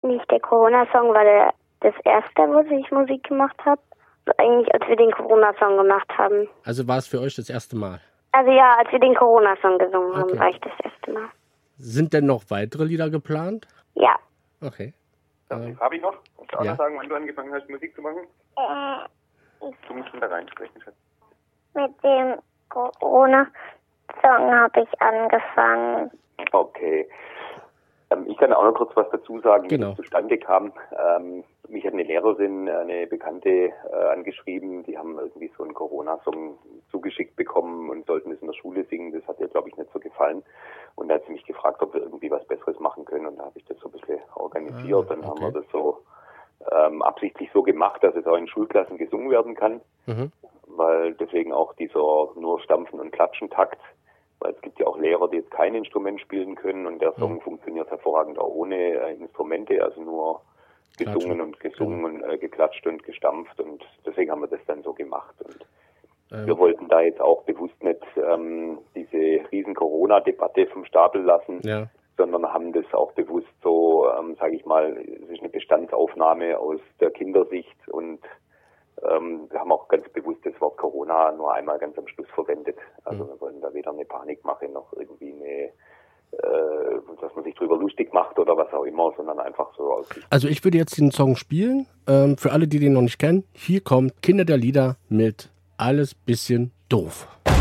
nicht der Corona-Song war das erste, wo ich Musik gemacht habe. Also eigentlich, als wir den Corona-Song gemacht haben. Also war es für euch das erste Mal? Also ja, als wir den Corona-Song gesungen haben, war ich das erste Mal. Sind denn noch weitere Lieder geplant? Ja. Okay. Habe ich noch? Kannst du auch noch sagen, wann du angefangen hast, Musik zu machen? Du musst schon da reinsprechen. Mit dem Corona-Song habe ich angefangen. Okay. Ich kann auch noch kurz was dazu sagen, wie Genau. das zustande kam. Mich hat eine Lehrerin, eine Bekannte, angeschrieben. Die haben irgendwie so einen Corona-Song zugeschickt bekommen und sollten es in der Schule singen. Das hat ihr, glaube ich, nicht so gefallen. Und da hat sie mich gefragt, ob wir irgendwie was Besseres machen können. Und da habe ich das so ein bisschen organisiert. Dann haben wir das so absichtlich so gemacht, dass es auch in Schulklassen gesungen werden kann. Weil deswegen auch dieser nur Stampfen- und Klatschen-Takt. Weil es gibt ja auch Lehrer, die jetzt kein Instrument spielen können und der Song funktioniert hervorragend auch ohne Instrumente, also nur gesungen und gesungen und geklatscht und gestampft und deswegen haben wir das dann so gemacht. Und wir wollten da jetzt auch bewusst nicht diese riesen Corona-Debatte vom Stapel lassen, sondern haben das auch bewusst so, sage ich mal, es ist eine Bestandsaufnahme aus der Kindersicht und wir haben auch ganz bewusst das Wort Corona nur einmal ganz am Schluss verwendet. Also wir wollen da weder eine Panikmache noch irgendwie dass man sich drüber lustig macht oder was auch immer, sondern einfach so aus. Also ich würde jetzt den Song spielen. Für alle, die den noch nicht kennen, hier kommt Kinder der Lieder mit Alles bisschen doof.